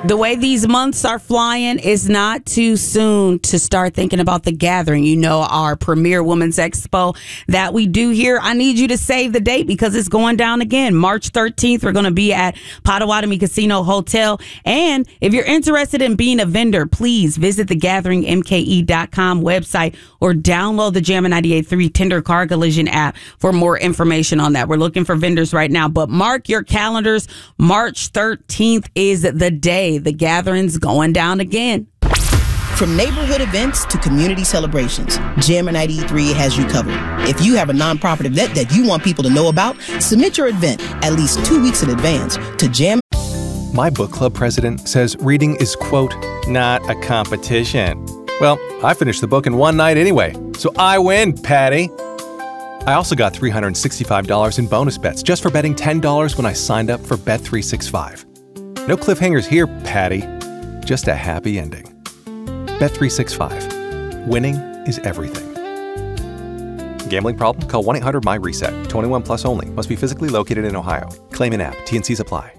The way these months are flying, it's not too soon to start thinking about the gathering. You know, our premier Women's Expo that we do here. I need you to save the date because it's going down again. March 13th, we're going to be at Potawatomi Casino Hotel. And if you're interested in being a vendor, please visit the GatheringMKE.com website or download the Jammin' 98.3 Tender Car Collision app for more information on that. We're looking for vendors right now, but mark your calendars. March 13th is the day. The gathering's going down again. From neighborhood events to community celebrations, Jammin' 93 has you covered. If you have a nonprofit event that you want people to know about, submit your event at least 2 weeks in advance to Jam. My book club president says reading is, quote, not a competition. Well, I finished the book in one night anyway, so I win, Patty. I also got $365 in bonus bets just for betting $10 when I signed up for Bet365. No cliffhangers here, Patty. Just a happy ending. Bet365. Winning is everything. Gambling problem? Call 1-800-MY-RESET. 21 plus only. Must be physically located in Ohio. Claim in app. T&Cs apply.